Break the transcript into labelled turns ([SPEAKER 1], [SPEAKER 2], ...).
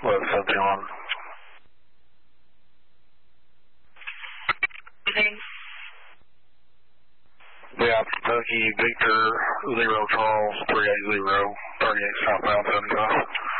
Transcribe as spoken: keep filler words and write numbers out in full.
[SPEAKER 1] eleven seventy-one. Yeah, Kentucky, Victor, zero Charles, three eight zero, thirty-eight southbound seventy-five.